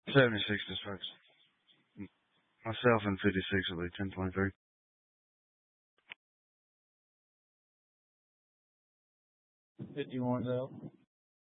76 dispatch. Myself and 56 will be 1023. $51 out.